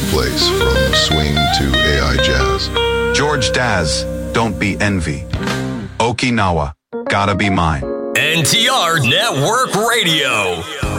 place, from swing to AI jazz. George Daz, Don't Be Envy. Okinawa, Gotta Be Mine. NTR Network Radio.